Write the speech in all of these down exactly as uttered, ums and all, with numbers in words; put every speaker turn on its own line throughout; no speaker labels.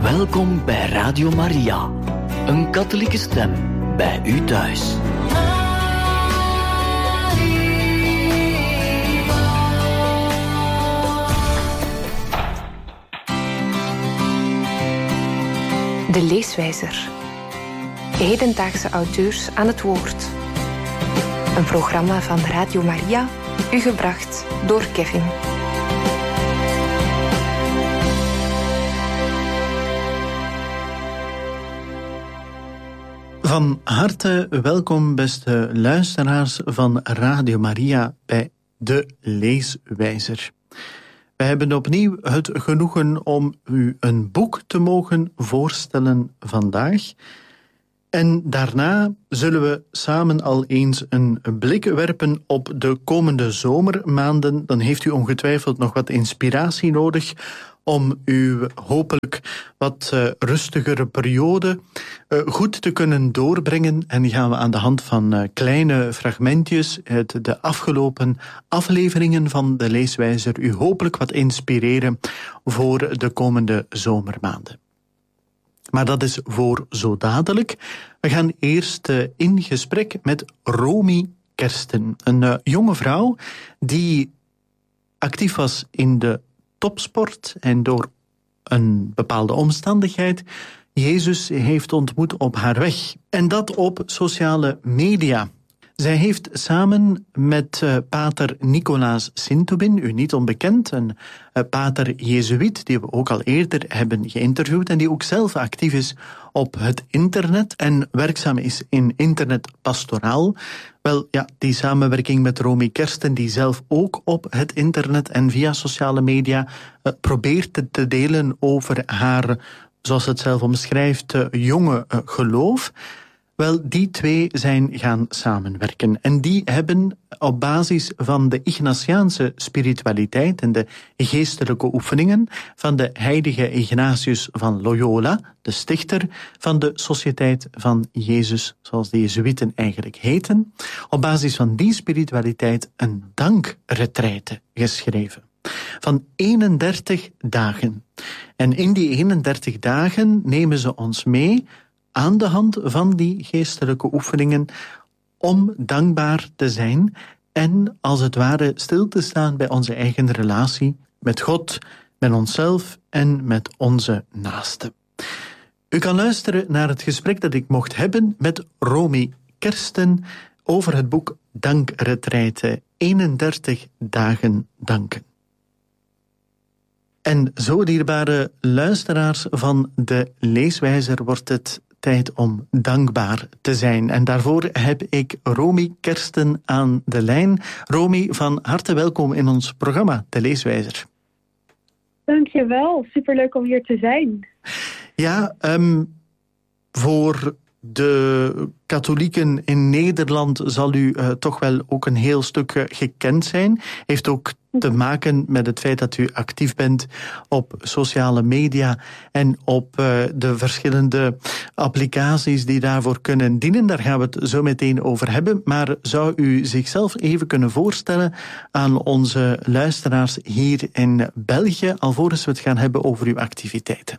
Welkom bij Radio Maria, een katholieke stem bij u thuis.
De Leeswijzer. Hedendaagse auteurs aan het woord. Een programma van Radio Maria, u gebracht door Kevin.
Van harte welkom, beste luisteraars van Radio Maria bij De Leeswijzer. Wij hebben opnieuw het genoegen om u een boek te mogen voorstellen vandaag. En daarna zullen we samen al eens een blik werpen op de komende zomermaanden. Dan heeft u ongetwijfeld nog wat inspiratie nodig om uw hopelijk wat uh, rustigere periode uh, goed te kunnen doorbrengen. En gaan we aan de hand van uh, kleine fragmentjes uit de afgelopen afleveringen van de Leeswijzer u hopelijk wat inspireren voor de komende zomermaanden. Maar dat is voor zo dadelijk. We gaan eerst uh, in gesprek met Romy Kersten, een uh, jonge vrouw die actief was in de topsport en door een bepaalde omstandigheid Jezus heeft ontmoet op haar weg. En dat op sociale media. Zij heeft samen met uh, pater Nicolaas Sintobin, u niet onbekend, een uh, pater Jezuïet die we ook al eerder hebben geïnterviewd en die ook zelf actief is op het internet en werkzaam is in internetpastoraal. Wel, ja, die samenwerking met Romy Kersten, die zelf ook op het internet en via sociale media uh, probeert te, te delen over haar, zoals het zelf omschrijft, uh, jonge uh, geloof. Wel, die twee zijn gaan samenwerken. En die hebben op basis van de Ignatiaanse spiritualiteit en de geestelijke oefeningen van de heilige Ignatius van Loyola, de stichter van de Sociëteit van Jezus, zoals de Jezuïeten eigenlijk heten, op basis van die spiritualiteit een dankretraite geschreven. Van eenendertig dagen. En in die eenendertig dagen nemen ze ons mee aan de hand van die geestelijke oefeningen om dankbaar te zijn en als het ware stil te staan bij onze eigen relatie met God, met onszelf en met onze naasten. U kan luisteren naar het gesprek dat ik mocht hebben met Romy Kersten over het boek Dankretraite, eenendertig dagen danken. En zo, dierbare luisteraars van de Leeswijzer, wordt het tijd om dankbaar te zijn. En daarvoor heb ik Romy Kersten aan de lijn. Romy, van harte welkom in ons programma, De Leeswijzer.
Dankjewel, superleuk om hier te zijn.
Ja, um, voor de katholieken in Nederland zal u uh, toch wel ook een heel stuk uh, gekend zijn. Heeft ook te maken met het feit dat u actief bent op sociale media en op uh, de verschillende applicaties die daarvoor kunnen dienen. Daar gaan we het zo meteen over hebben. Maar zou u zichzelf even kunnen voorstellen aan onze luisteraars hier in België, alvorens we het gaan hebben over uw activiteiten?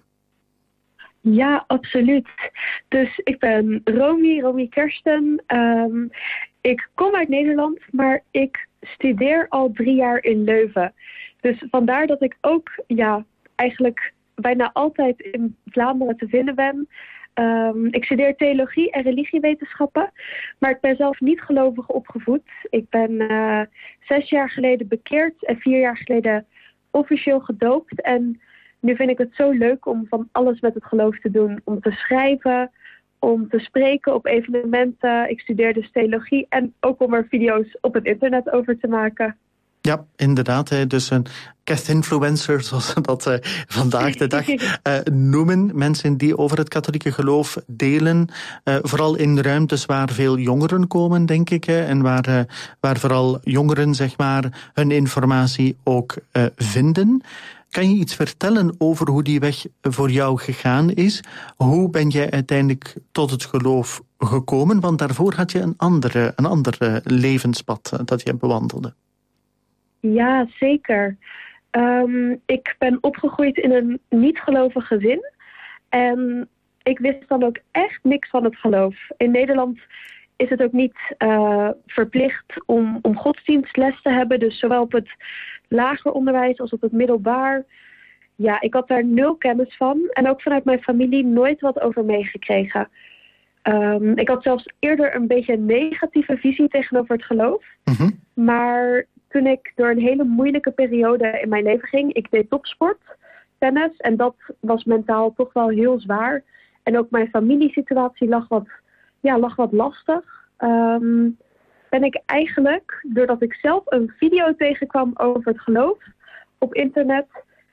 Ja, absoluut. Dus ik ben Romy, Romy Kersten. Um, ik kom uit Nederland, maar ik studeer al drie jaar in Leuven. Dus vandaar dat ik ook ja, eigenlijk bijna altijd in Vlaanderen te vinden ben. Um, ik studeer theologie en religiewetenschappen, maar ik ben zelf niet gelovig opgevoed. Ik ben uh, zes jaar geleden bekeerd en vier jaar geleden officieel gedoopt. En nu vind ik het zo leuk om van alles met het geloof te doen. Om te schrijven, om te spreken op evenementen. Ik studeer dus theologie en ook om er video's op het internet over te maken.
Ja, inderdaad. Dus een cath-influencer, zoals we dat uh, vandaag de dag uh, noemen. Mensen die over het katholieke geloof delen. Uh, vooral in ruimtes waar veel jongeren komen, denk ik. Hè, en waar, uh, waar vooral jongeren, zeg maar, hun informatie ook uh, vinden. Kan je iets vertellen over hoe die weg voor jou gegaan is? Hoe ben jij uiteindelijk tot het geloof gekomen? Want daarvoor had je een andere, een andere levenspad dat je bewandelde.
Ja, zeker. Um, ik ben opgegroeid in een niet-gelovig gezin. En ik wist dan ook echt niks van het geloof. In Nederland is het ook niet uh, verplicht om, om godsdienstles te hebben. Dus zowel op het lager onderwijs als op het middelbaar. Ja, ik had daar nul kennis van. En ook vanuit mijn familie nooit wat over meegekregen. Um, ik had zelfs eerder een beetje een negatieve visie tegenover het geloof.
Mm-hmm.
Maar toen ik door een hele moeilijke periode in mijn leven ging. Ik deed topsport, tennis. En dat was mentaal toch wel heel zwaar. En ook mijn familiesituatie lag wat, ja, lag wat lastig. Um, ben ik eigenlijk, doordat ik zelf een video tegenkwam over het geloof op internet,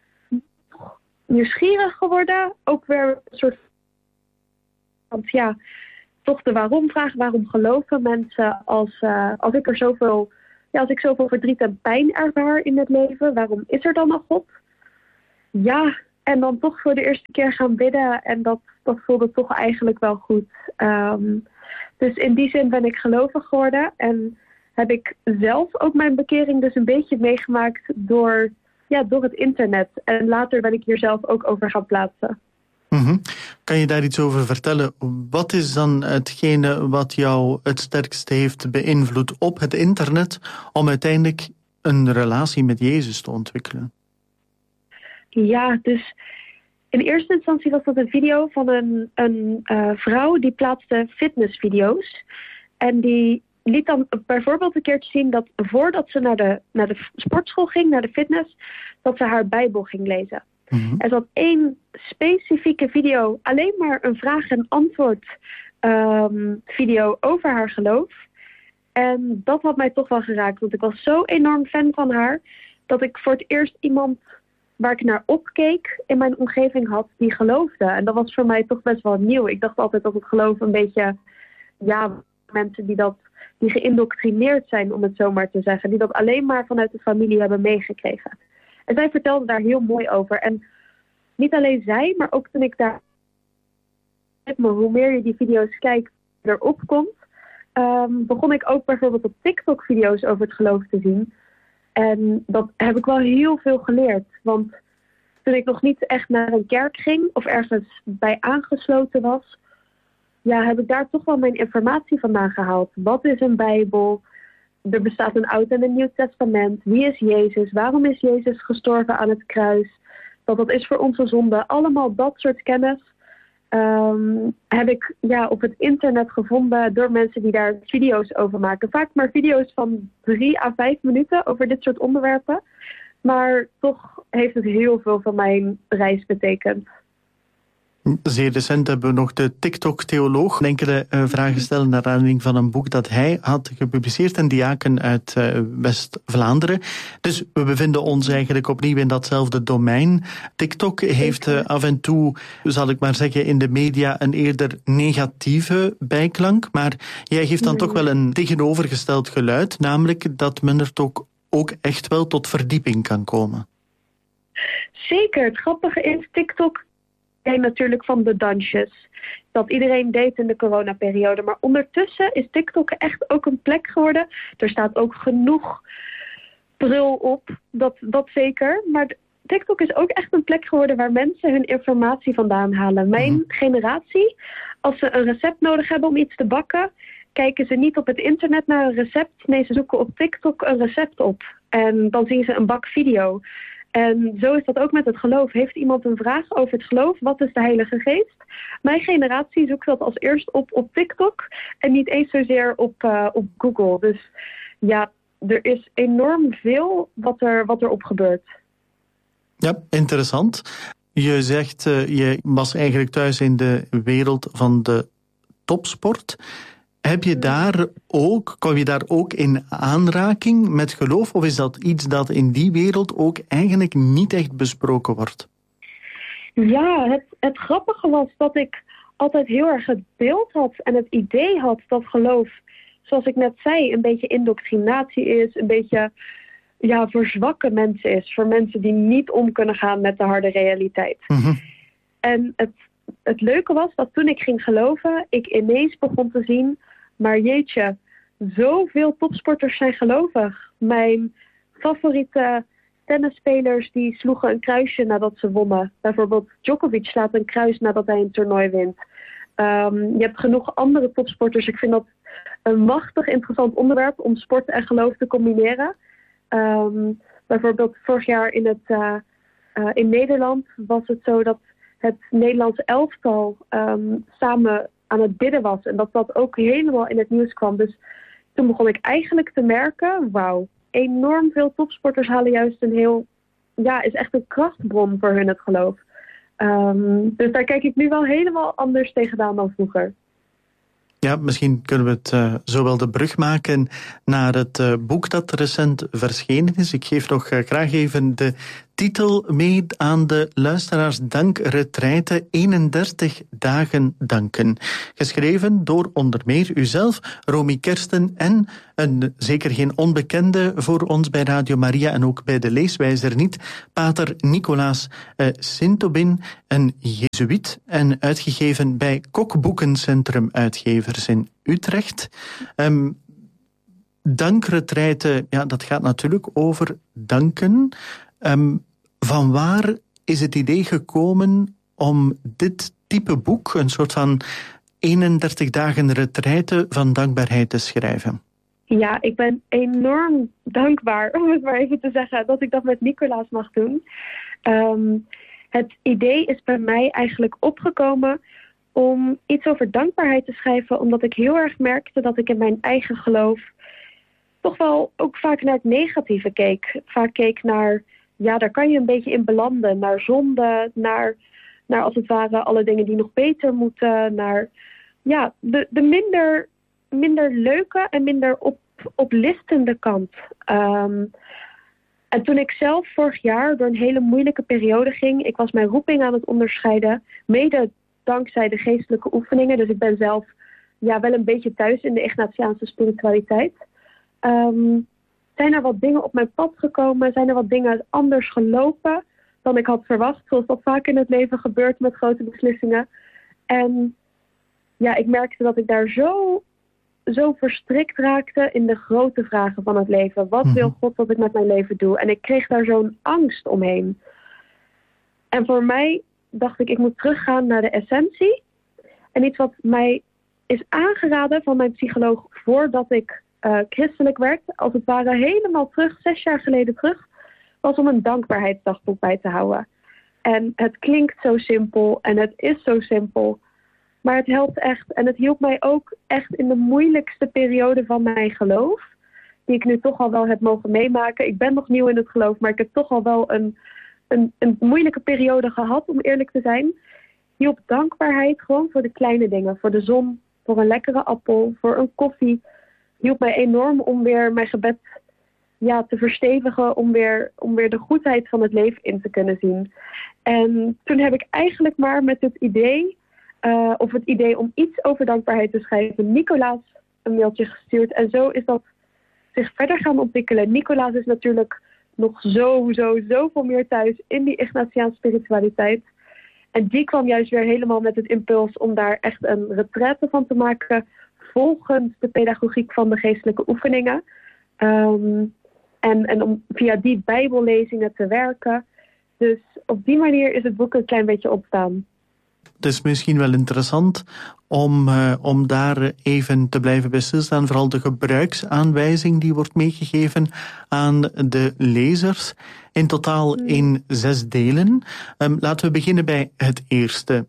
nieuwsgierig geworden. Ook weer een soort van, ja, toch de waarom-vraag. Waarom geloven mensen als, uh, als ik er zoveel, ja, als ik zoveel verdriet en pijn ervaar in het leven? Waarom is er dan een God? Ja, en dan toch voor de eerste keer gaan bidden. En dat, dat voelde toch eigenlijk wel goed. Um, dus in die zin ben ik gelovig geworden. En heb ik zelf ook mijn bekering dus een beetje meegemaakt door, ja, door het internet. En later ben ik hier zelf ook over gaan plaatsen.
Mm-hmm. Kan je daar iets over vertellen? Wat is dan hetgene wat jou het sterkst heeft beïnvloed op het internet om uiteindelijk een relatie met Jezus te ontwikkelen?
Ja, dus in eerste instantie was dat een video van een, een uh, vrouw die plaatste fitnessvideo's. En die liet dan bijvoorbeeld een keertje zien dat voordat ze naar de, naar de sportschool ging, naar de fitness, dat ze haar Bijbel ging lezen.
Mm-hmm.
Er zat één specifieke video, alleen maar een vraag- en antwoord um, video over haar geloof. En dat had mij toch wel geraakt, want ik was zo enorm fan van haar, dat ik voor het eerst iemand waar ik naar opkeek in mijn omgeving had die geloofde. En dat was voor mij toch best wel nieuw. Ik dacht altijd dat het geloof een beetje, ja, mensen die dat, die geïndoctrineerd zijn, om het zo maar te zeggen, die dat alleen maar vanuit de familie hebben meegekregen. En zij vertelde daar heel mooi over. En niet alleen zij, maar ook toen ik daar, maar hoe meer je die video's kijkt, erop komt, um, begon ik ook bijvoorbeeld op TikTok video's over het geloof te zien. En dat heb ik wel heel veel geleerd. Want toen ik nog niet echt naar een kerk ging of ergens bij aangesloten was, ja, heb ik daar toch wel mijn informatie vandaan gehaald. Wat is een Bijbel? Er bestaat een Oud en een Nieuw Testament. Wie is Jezus? Waarom is Jezus gestorven aan het kruis? Dat dat is voor onze zonde. Allemaal dat soort kennis um, heb ik, ja, op het internet gevonden door mensen die daar video's over maken. Vaak maar video's van drie à vijf minuten over dit soort onderwerpen. Maar toch heeft het heel veel van mijn reis betekend.
Zeer recent hebben we nog de TikTok-theoloog enkele uh, vragen stellen naar aanleiding van een boek dat hij had gepubliceerd, een diaken uit uh, West-Vlaanderen. Dus we bevinden ons eigenlijk opnieuw in datzelfde domein. TikTok heeft uh, af en toe, zal ik maar zeggen, in de media een eerder negatieve bijklank, maar jij geeft dan nee. toch wel een tegenovergesteld geluid, namelijk dat men er toch ook echt wel tot verdieping kan komen.
Zeker, het grappige is, TikTok natuurlijk van de dansjes. Dat iedereen deed in de coronaperiode. Maar ondertussen is TikTok echt ook een plek geworden. Er staat ook genoeg brul op. Dat, dat zeker. Maar TikTok is ook echt een plek geworden waar mensen hun informatie vandaan halen. Mijn mm-hmm. generatie, als ze een recept nodig hebben om iets te bakken, kijken ze niet op het internet naar een recept. Nee, ze zoeken op TikTok een recept op. En dan zien ze een bakvideo. En zo is dat ook met het geloof. Heeft iemand een vraag over het geloof? Wat is de Heilige Geest? Mijn generatie zoekt dat als eerst op op TikTok en niet eens zozeer op, uh, op Google. Dus ja, er is enorm veel wat er, wat er op gebeurt.
Ja, interessant. Je zegt, uh, je was eigenlijk thuis in de wereld van de topsport. Heb je daar ook, kom je daar ook in aanraking met geloof? Of is dat iets dat in die wereld ook eigenlijk niet echt besproken wordt?
Ja, het, het grappige was dat ik altijd heel erg het beeld had en het idee had dat geloof, zoals ik net zei, een beetje indoctrinatie is, een beetje, ja, voor zwakke mensen is. Voor mensen die niet om kunnen gaan met de harde realiteit.
Mm-hmm.
En het, het leuke was dat toen ik ging geloven, ik ineens begon te zien, maar jeetje, zoveel topsporters zijn gelovig. Mijn favoriete tennisspelers die sloegen een kruisje nadat ze wonnen. Bijvoorbeeld Djokovic slaat een kruis nadat hij een toernooi wint. Um, je hebt genoeg andere topsporters. Ik vind dat een machtig interessant onderwerp om sport en geloof te combineren. Um, bijvoorbeeld vorig jaar in, het, uh, uh, in Nederland was het zo dat het Nederlandse elftal um, samen aan het bidden was. En dat dat ook helemaal in het nieuws kwam. Dus toen begon ik eigenlijk te merken, wauw, enorm veel topsporters halen juist een heel, ja, is echt een krachtbron voor hun het geloof. Um, dus daar kijk ik nu wel helemaal anders tegenaan dan vroeger.
Ja, misschien kunnen we het uh, zo wel de brug maken naar het uh, boek dat recent verschenen is. Ik geef nog uh, graag even de titel mee aan de luisteraars. Dankretraite, eenendertig dagen danken. Geschreven door onder meer uzelf, Romy Kersten en een zeker geen onbekende voor ons bij Radio Maria en ook bij de leeswijzer niet, pater Nicolaas uh, Sintobin, een jezuïet en uitgegeven bij Kokboekencentrum Uitgevers in Utrecht. Um, Dankretraite, ja, dat gaat natuurlijk over danken. Um, van waar is het idee gekomen om dit type boek, een soort van eenendertig dagen retraite van dankbaarheid te schrijven?
Ja, ik ben enorm dankbaar, om het maar even te zeggen, dat ik dat met Nicolaas mag doen. Um, het idee is bij mij eigenlijk opgekomen om iets over dankbaarheid te schrijven, omdat ik heel erg merkte dat ik in mijn eigen geloof toch wel ook vaak naar het negatieve keek. Vaak keek naar, ja, daar kan je een beetje in belanden. Naar zonde, naar, naar als het ware alle dingen die nog beter moeten. Naar, ja, de, de minder, minder leuke en minder op, oplistende kant. Um, en toen ik zelf vorig jaar door een hele moeilijke periode ging, ik was mijn roeping aan het onderscheiden, mede dankzij de geestelijke oefeningen. Dus ik ben zelf ja, wel een beetje thuis in de Ignatiaanse spiritualiteit. Um, zijn er wat dingen op mijn pad gekomen? Zijn er wat dingen anders gelopen dan ik had verwacht? Zoals dat vaak in het leven gebeurt met grote beslissingen. En ja, ik merkte dat ik daar zo, zo verstrikt raakte in de grote vragen van het leven. Wat wil God dat ik met mijn leven doe? En ik kreeg daar zo'n angst omheen. En voor mij dacht ik, ik moet teruggaan naar de essentie. En iets wat mij is aangeraden van mijn psycholoog voordat ik Uh, christelijk werd, als het ware helemaal terug, zes jaar geleden terug, was om een dankbaarheidsdagboek bij te houden. En het klinkt zo simpel en het is zo simpel, maar het helpt echt. En het hielp mij ook echt in de moeilijkste periode van mijn geloof, die ik nu toch al wel heb mogen meemaken. Ik ben nog nieuw in het geloof, maar ik heb toch al wel een, een, een moeilijke periode gehad, om eerlijk te zijn. Hielp dankbaarheid gewoon voor de kleine dingen, voor de zon, voor een lekkere appel, voor een koffie. Hielp mij enorm om weer mijn gebed ja, te verstevigen, om weer, om weer de goedheid van het leven in te kunnen zien. En toen heb ik eigenlijk maar met het idee, uh, of het idee om iets over dankbaarheid te schrijven, Nicolaas een mailtje gestuurd. En zo is dat zich verder gaan ontwikkelen. Nicolaas is natuurlijk nog zo, zo, zoveel meer thuis in die Ignatiaanse spiritualiteit. En die kwam juist weer helemaal met het impuls om daar echt een retraite van te maken, volgens de pedagogiek van de geestelijke oefeningen. Um, en, en om via die bijbellezingen te werken. Dus op die manier is het boek een klein beetje ontstaan.
Het is misschien wel interessant om, uh, om daar even te blijven bij stilstaan. Vooral de gebruiksaanwijzing die wordt meegegeven aan de lezers. In totaal in zes delen. Um, laten we beginnen bij het eerste.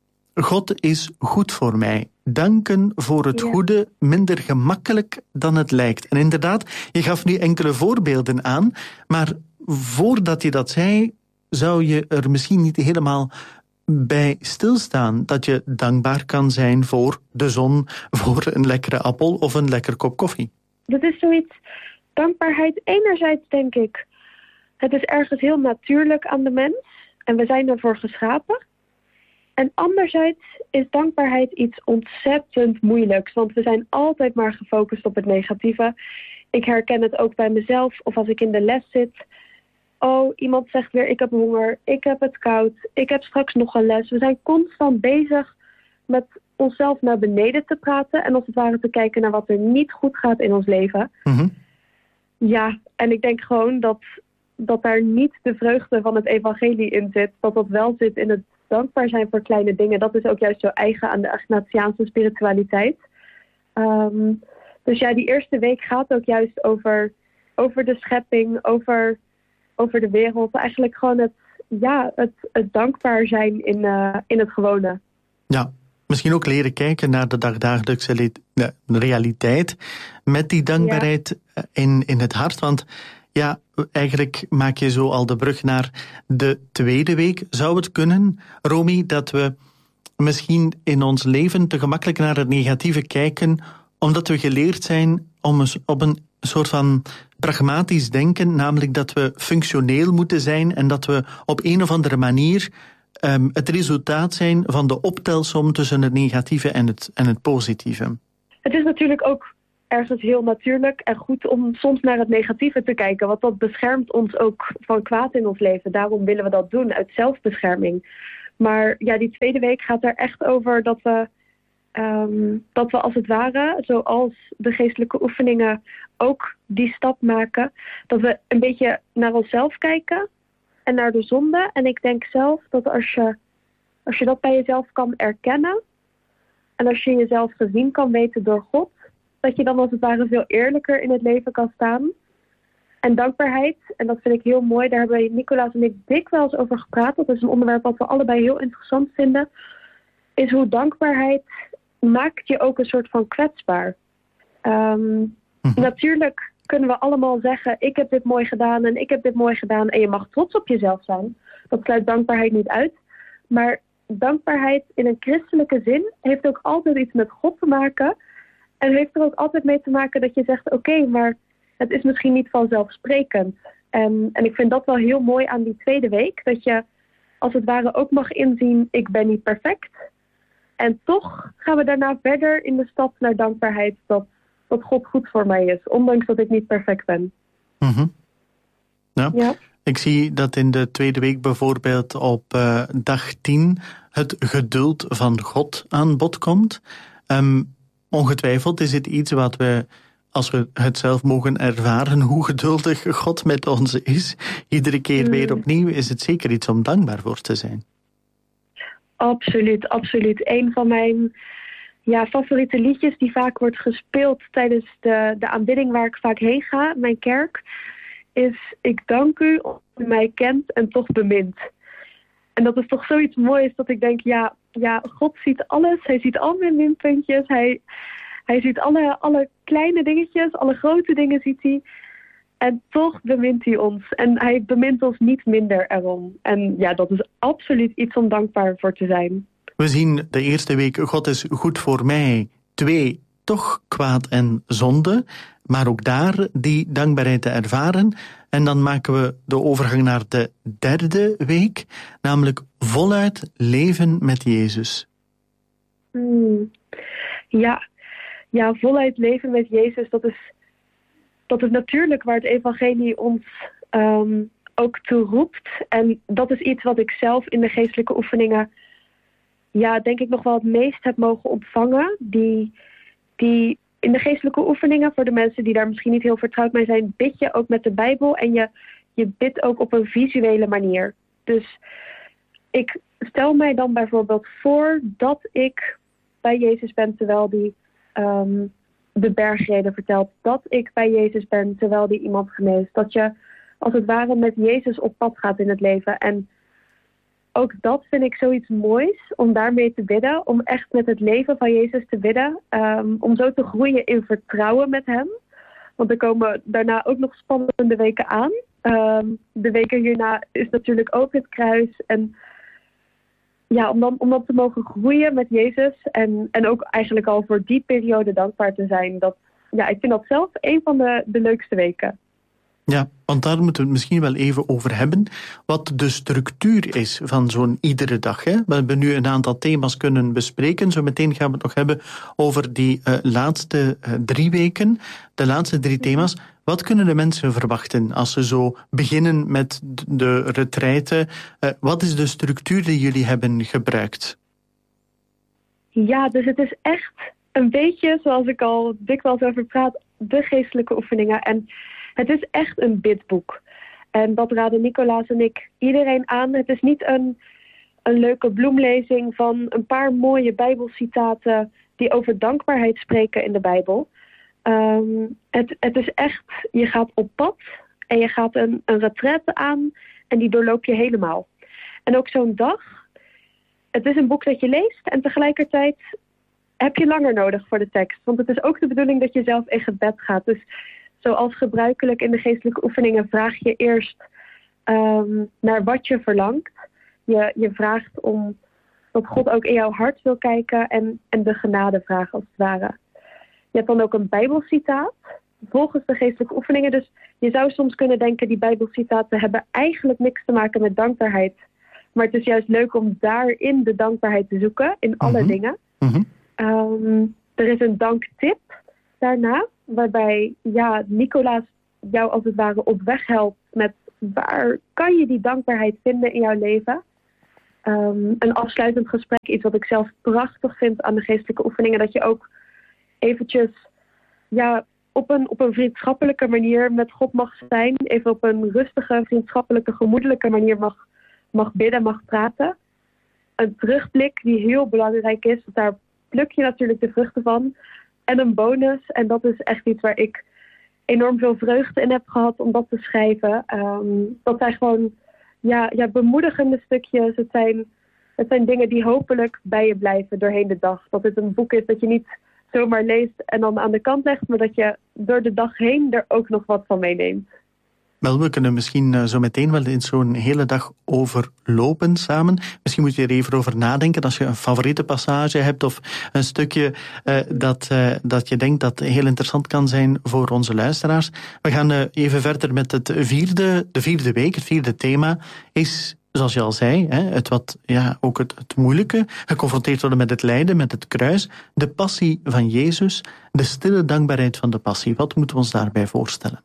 God is goed voor mij. Danken voor het ja. goede, minder gemakkelijk dan het lijkt. En inderdaad, je gaf nu enkele voorbeelden aan, maar voordat je dat zei, zou je er misschien niet helemaal bij stilstaan dat je dankbaar kan zijn voor de zon, voor een lekkere appel of een lekker kop koffie.
Dat is zoiets, dankbaarheid enerzijds denk ik, het is ergens heel natuurlijk aan de mens en we zijn ervoor geschapen. En anderzijds is dankbaarheid iets ontzettend moeilijks, want we zijn altijd maar gefocust op het negatieve. Ik herken het ook bij mezelf of als ik in de les zit. Oh, iemand zegt weer ik heb honger, ik heb het koud, ik heb straks nog een les. We zijn constant bezig met onszelf naar beneden te praten en als het ware te kijken naar wat er niet goed gaat in ons leven. Mm-hmm. Ja, en ik denk gewoon dat dat daar niet de vreugde van het evangelie in zit. Dat dat wel zit in het dankbaar zijn voor kleine dingen. Dat is ook juist zo eigen aan de Ignatiaanse spiritualiteit. Um, dus ja, die eerste week gaat ook juist over, over de schepping, over, over de wereld. Eigenlijk gewoon het, ja, het, het dankbaar zijn in, uh, in het gewone.
Ja, misschien ook leren kijken naar de dagdagelijkse le- de realiteit met die dankbaarheid ja. in, in het hart. Want ja, eigenlijk maak je zo al de brug naar de tweede week. Zou het kunnen, Romy, dat we misschien in ons leven te gemakkelijk naar het negatieve kijken, omdat we geleerd zijn om op een soort van pragmatisch denken, namelijk dat we functioneel moeten zijn en dat we op een of andere manier um, het resultaat zijn van de optelsom tussen het negatieve en het, en het positieve.
Het is natuurlijk ook ergens heel natuurlijk en goed om soms naar het negatieve te kijken, want dat beschermt ons ook van kwaad in ons leven. Daarom willen we dat doen, uit zelfbescherming. Maar ja, die tweede week gaat er echt over dat we, um, dat we als het ware, zoals de geestelijke oefeningen, ook die stap maken. Dat we een beetje naar onszelf kijken en naar de zonde. En ik denk zelf dat als je, als je dat bij jezelf kan erkennen en als je jezelf gezien kan weten door God, dat je dan als het ware veel eerlijker in het leven kan staan. En dankbaarheid, en dat vind ik heel mooi, daar hebben Nicolaas en ik dikwijls over gepraat. Dat is een onderwerp wat we allebei heel interessant vinden. Is hoe dankbaarheid maakt je ook een soort van kwetsbaar. Um, hm. Natuurlijk kunnen we allemaal zeggen, ik heb dit mooi gedaan en ik heb dit mooi gedaan. En je mag trots op jezelf zijn. Dat sluit dankbaarheid niet uit. Maar dankbaarheid in een christelijke zin heeft ook altijd iets met God te maken. En heeft er ook altijd mee te maken dat je zegt, oké, okay, maar het is misschien niet vanzelfsprekend. En, en ik vind dat wel heel mooi aan die tweede week. Dat je als het ware ook mag inzien, ik ben niet perfect. En toch gaan we daarna verder in de stap naar dankbaarheid. Dat, dat God goed voor mij is. Ondanks dat ik niet perfect ben.
Mm-hmm. Ja.
Ja.
Ik zie dat in de tweede week bijvoorbeeld op uh, dag tien het geduld van God aan bod komt. Um, ongetwijfeld is het iets wat we, als we het zelf mogen ervaren, hoe geduldig God met ons is, iedere keer mm. weer opnieuw, is het zeker iets om dankbaar voor te zijn.
Absoluut, absoluut. Een van mijn ja, favoriete liedjes die vaak wordt gespeeld tijdens de, de aanbidding waar ik vaak heen ga, mijn kerk, is ik dank u omdat u mij kent en toch bemint. En dat is toch zoiets moois dat ik denk, ja, ja God ziet alles. Hij ziet al mijn minpuntjes. Hij, hij ziet alle, alle kleine dingetjes, alle grote dingen ziet hij. En toch bemint hij ons. En hij bemint ons niet minder erom. En ja, dat is absoluut iets om dankbaar voor te zijn.
We zien de eerste week, God is goed voor mij. Twee, toch kwaad en zonde. Maar ook daar die dankbaarheid te ervaren. En dan maken we de overgang naar de derde week. Namelijk voluit leven met Jezus.
Hmm. Ja. ja, voluit leven met Jezus, dat is, dat is natuurlijk waar het evangelie ons um, ook toe roept. En dat is iets wat ik zelf in de geestelijke oefeningen, ja, denk ik nog wel het meest heb mogen ontvangen. Die, die in de geestelijke oefeningen, voor de mensen die daar misschien niet heel vertrouwd mee zijn, bid je ook met de Bijbel en je, je bidt ook op een visuele manier. Dus ik stel mij dan bijvoorbeeld voor dat ik bij Jezus ben terwijl die um, de bergreden vertelt. Dat ik bij Jezus ben terwijl die iemand geneest. Dat je als het ware met Jezus op pad gaat in het leven. En ook dat vind ik zoiets moois om daarmee te bidden. Om echt met het leven van Jezus te bidden. Um, om zo te groeien in vertrouwen met hem. Want er komen daarna ook nog spannende weken aan. Um, de weken hierna is natuurlijk ook het kruis. En ja, om dan, om dan te mogen groeien met Jezus. En, en ook eigenlijk al voor die periode dankbaar te zijn. Dat, ja, ik vind dat zelf een van de, de leukste weken.
Ja, want daar moeten we het misschien wel even over hebben. Wat de structuur is van zo'n iedere dag. Hè? We hebben nu een aantal thema's kunnen bespreken. Zo meteen gaan we het nog hebben over die uh, laatste uh, drie weken. De laatste drie thema's. Wat kunnen de mensen verwachten als ze zo beginnen met de retraite? Uh, wat is de structuur die jullie hebben gebruikt?
Ja, dus het is echt een beetje, zoals ik al dikwijls over praat, de geestelijke oefeningen. En het is echt een bidboek. En dat raden Nicolaas en ik iedereen aan. Het is niet een, een leuke bloemlezing van een paar mooie Bijbelcitaten die over dankbaarheid spreken in de Bijbel. Um, het, het is echt, je gaat op pad en je gaat een, een retraite aan en die doorloop je helemaal. En ook zo'n dag, het is een boek dat je leest en tegelijkertijd heb je langer nodig voor de tekst. Want het is ook de bedoeling dat je zelf in gebed gaat. Dus zoals gebruikelijk in de geestelijke oefeningen vraag je eerst um, naar wat je verlangt. Je, je vraagt om dat God ook in jouw hart wil kijken en, en de genade vragen als het ware. Je hebt dan ook een Bijbelcitaat volgens de geestelijke oefeningen. Dus je zou soms kunnen denken, die Bijbelcitaten hebben eigenlijk niks te maken met dankbaarheid. Maar het is juist leuk om daarin de dankbaarheid te zoeken, in alle mm-hmm. dingen.
Mm-hmm.
Um, er is een danktip daarna, waarbij ja, Nicolaas jou als het ware op weg helpt met waar kan je die dankbaarheid vinden in jouw leven. Um, een afsluitend gesprek, iets wat ik zelf prachtig vind aan de geestelijke oefeningen, dat je ook eventjes ja, op een, op een vriendschappelijke manier met God mag zijn, even op een rustige, vriendschappelijke, gemoedelijke manier mag, mag bidden, mag praten. Een terugblik die heel belangrijk is, daar pluk je natuurlijk de vruchten van. En een bonus, en dat is echt iets waar ik enorm veel vreugde in heb gehad om dat te schrijven. Um, dat zijn gewoon ja, ja, bemoedigende stukjes. Het zijn, het zijn dingen die hopelijk bij je blijven doorheen de dag. Dat het een boek is dat je niet zomaar leest en dan aan de kant legt, maar dat je door de dag heen er ook nog wat van meeneemt.
Wel, we kunnen misschien uh, zo meteen wel in zo'n hele dag overlopen samen. Misschien moet je er even over nadenken als je een favoriete passage hebt of een stukje uh, dat, uh, dat je denkt dat heel interessant kan zijn voor onze luisteraars. We gaan uh, even verder met het vierde, de vierde week. Het vierde thema is, zoals je al zei, hè, het wat, ja, ook het, het moeilijke, geconfronteerd worden met het lijden, met het kruis, de passie van Jezus, de stille dankbaarheid van de passie. Wat moeten we ons daarbij voorstellen?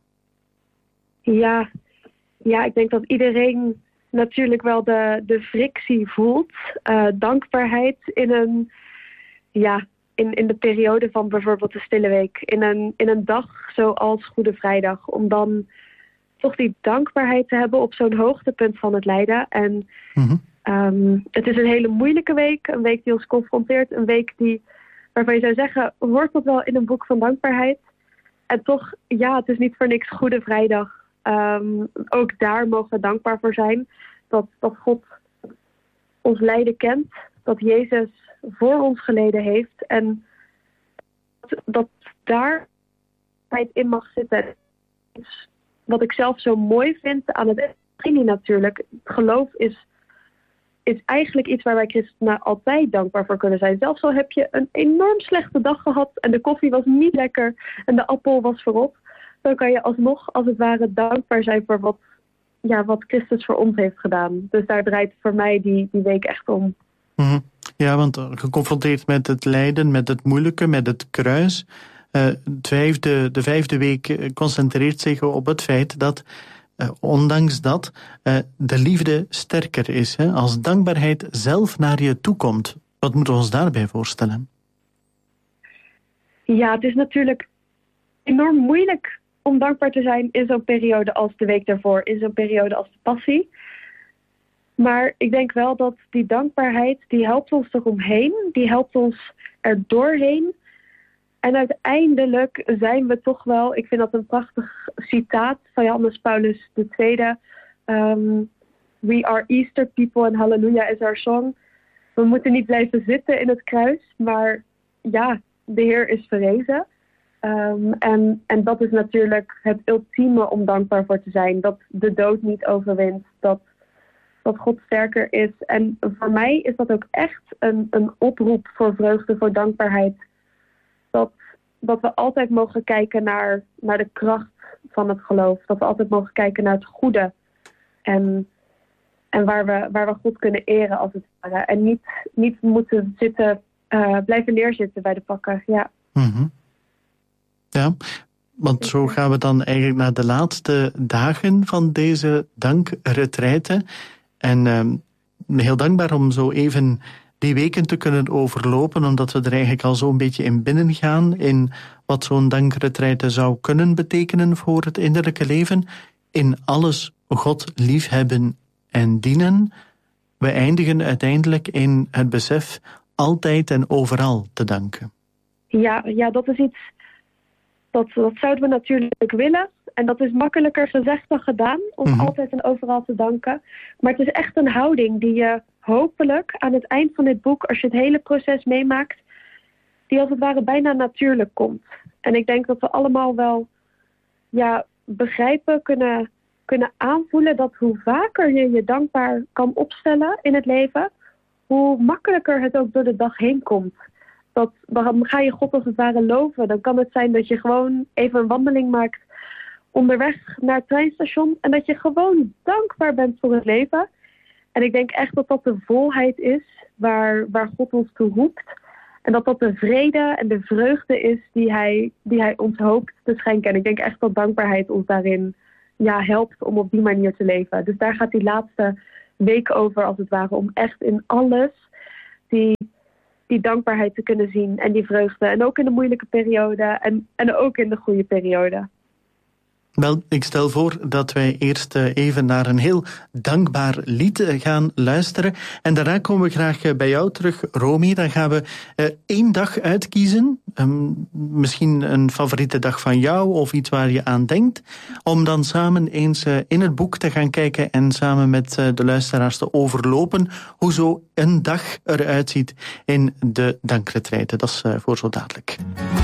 Ja, ja, ik denk dat iedereen natuurlijk wel de, de frictie voelt. Uh, dankbaarheid in een, ja, in, in de periode van bijvoorbeeld de Stille Week. In een, in een dag zoals Goede Vrijdag. Om dan toch die dankbaarheid te hebben op zo'n hoogtepunt van het lijden. En mm-hmm. um, het is een hele moeilijke week. Een week die ons confronteert. Een week die, waarvan je zou zeggen, hoort dat wel in een boek van dankbaarheid? En toch, ja, het is niet voor niks Goede Vrijdag. Um, ook daar mogen we dankbaar voor zijn. Dat, dat God ons lijden kent. Dat Jezus voor ons geleden heeft. En dat, dat daar in mag zitten. Wat ik zelf zo mooi vind aan het evangelie natuurlijk. Geloof is, is eigenlijk iets waar wij christenen altijd dankbaar voor kunnen zijn. Zelfs al heb je een enorm slechte dag gehad. En de koffie was niet lekker. En de appel was verrot. Dan kan je alsnog, als het ware, dankbaar zijn voor wat, ja, wat Christus voor ons heeft gedaan. Dus daar draait voor mij die, die week echt om.
Mm-hmm. Ja, want geconfronteerd met het lijden, met het moeilijke, met het kruis. Uh, het vijfde, de vijfde week concentreert zich op het feit dat, uh, ondanks dat, uh, de liefde sterker is. Hè? Als dankbaarheid zelf naar je toe komt. Wat moeten we ons daarbij voorstellen?
Ja, het is natuurlijk enorm moeilijk om dankbaar te zijn in zo'n periode als de week daarvoor, in zo'n periode als de passie. Maar ik denk wel dat die dankbaarheid, die helpt ons eromheen, die helpt ons er doorheen. En uiteindelijk zijn we toch wel, ik vind dat een prachtig citaat van Johannes Paulus de Tweede. Um, We are Easter people and Hallelujah is our song. We moeten niet blijven zitten in het kruis, maar ja, de Heer is verrezen. Um, en, en dat is natuurlijk het ultieme om dankbaar voor te zijn. Dat de dood niet overwint. Dat, dat God sterker is. En voor mij is dat ook echt een, een oproep voor vreugde, voor dankbaarheid. Dat, dat we altijd mogen kijken naar, naar de kracht van het geloof. Dat we altijd mogen kijken naar het goede. En, en waar, we, waar we God kunnen eren als het ware. En niet, niet moeten zitten, uh, blijven neerzitten bij de pakken. Ja.
Mm-hmm. Ja, want zo gaan we dan eigenlijk naar de laatste dagen van deze dankretraite. En uh, heel dankbaar om zo even die weken te kunnen overlopen, omdat we er eigenlijk al zo'n beetje in binnen gaan in wat zo'n dankretraite zou kunnen betekenen voor het innerlijke leven. In alles God liefhebben en dienen, we eindigen uiteindelijk in het besef altijd en overal te danken.
Ja, ja dat is iets, dat, dat zouden we natuurlijk willen. En dat is makkelijker gezegd dan gedaan, om mm-hmm. altijd en overal te danken. Maar het is echt een houding die je hopelijk aan het eind van dit boek, als je het hele proces meemaakt, die als het ware bijna natuurlijk komt. En ik denk dat we allemaal wel ja, begrijpen, kunnen, kunnen aanvoelen dat hoe vaker je je dankbaar kan opstellen in het leven, hoe makkelijker het ook door de dag heen komt. Dat, dan ga je God als het ware loven. Dan kan het zijn dat je gewoon even een wandeling maakt onderweg naar het treinstation en dat je gewoon dankbaar bent voor het leven. En ik denk echt dat dat de volheid is waar, waar God ons toe roept. En dat dat de vrede en de vreugde is die hij, die hij ons hoopt te schenken. En ik denk echt dat dankbaarheid ons daarin ja, helpt om op die manier te leven. Dus daar gaat die laatste week over als het ware. Om echt in alles die, die dankbaarheid te kunnen zien en die vreugde. En ook in de moeilijke periode en, en ook in de goede periode.
Wel, ik stel voor dat wij eerst even naar een heel dankbaar lied gaan luisteren. En daarna komen we graag bij jou terug, Romy. Dan gaan we uh, één dag uitkiezen. Um, misschien een favoriete dag van jou of iets waar je aan denkt. Om dan samen eens uh, in het boek te gaan kijken en samen met uh, de luisteraars te overlopen hoe zo een dag eruit ziet in de dankretraite. Dat is uh, voor zo dadelijk.